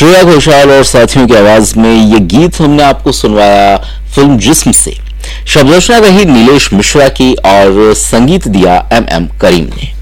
श्रेया घोषाल और साथियों की आवाज में ये गीत हमने आपको सुनवाया फिल्म जिस्म से। शब्द रचना रही नीलेश मिश्रा की और संगीत दिया एम करीम ने।